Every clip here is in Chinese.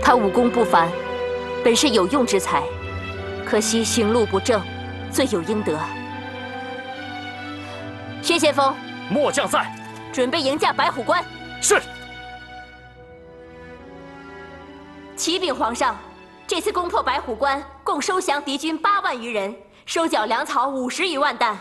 他武功不凡，本是有用之才，可惜行路不正，罪有应得。薛先锋， 末将在， 准备迎驾白虎关。 是。 启禀皇上，这次攻破白虎关，共收降敌军8万余人，收缴粮草50余万担。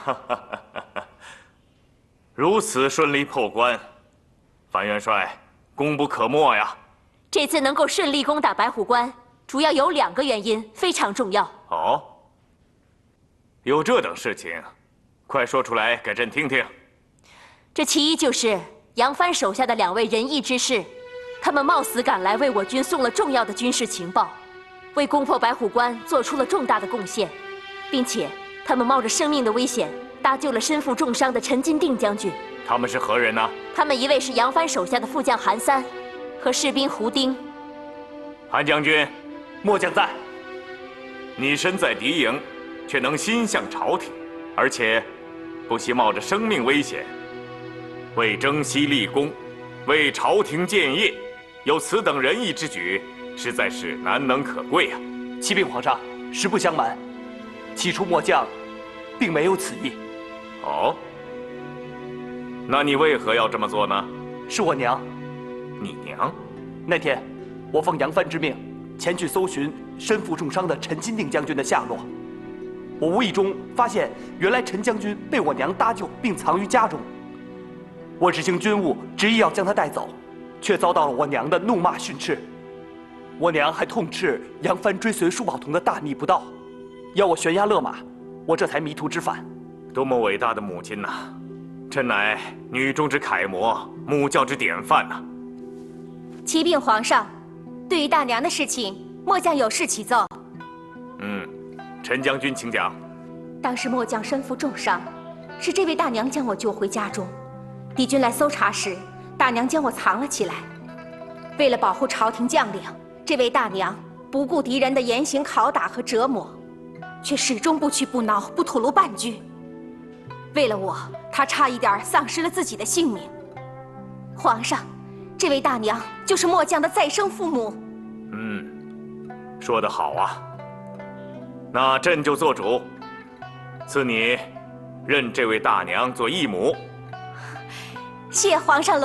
如此顺利破关，樊元帅功不可没呀！ 这次能够顺利攻打白虎关，主要有2个原因，非常重要。 哦，有这等事情，快说出来给朕听听。 这其一就是杨帆手下的2位仁义之士，他们冒死赶来为我军送了重要的军事情报，为攻破白虎关做出了重大的贡献，并且他们冒着生命的危险，搭救了身负重伤的陈金定将军。 他们是何人呢？ 他们一位是杨帆手下的副将韩三，和士兵胡丁。 韩将军， 末将在。 你身在敌营，却能心向朝廷，而且不惜冒着生命危险，为征西立功，为朝廷建业，有此等仁义之举，实在是难能可贵啊！ 启禀皇上，实不相瞒，起初末将并没有此意。 哦，那你为何要这么做呢？ 是我娘。 你娘？ 那天，我奉杨帆之命，前去搜寻身负重伤的陈金定将军的下落。我无意中发现，原来陈将军被我娘搭救并藏于家中。我执行军务，执意要将他带走，却遭到了我娘的怒骂训斥。我娘还痛斥杨帆追随舒宝同的大逆不道，要我悬崖勒马，我这才迷途知返。 多么伟大的母亲呐！朕乃女中之楷模，母教之典范呐！ 启禀皇上，对于大娘的事情，末将有事启奏。 陈将军，请讲。 当时末将身负重伤，是这位大娘将我救回家中。敌军来搜查时，大娘将我藏了起来。为了保护朝廷将领，这位大娘不顾敌人的严刑拷打和折磨，却始终不屈不挠，不吐露半句。为了我，她差一点丧失了自己的性命。皇上，这位大娘就是末将的再生父母。 说得好啊！那朕就做主，赐你认这位大娘做义母。 谢皇上。